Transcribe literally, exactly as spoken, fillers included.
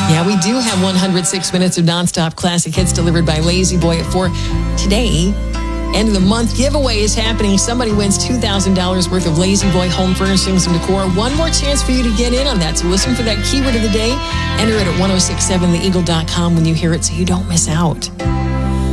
Yeah, we do have one hundred six minutes of nonstop classic hits delivered by Lazy Boy at four. Today, end of the month giveaway is happening. Somebody wins two thousand dollars worth of Lazy Boy home furnishings and decor. One more chance for you to get in on that. So listen for that keyword of the day. Enter it at ten sixty-seven the eagle dot com when you hear it so you don't miss out.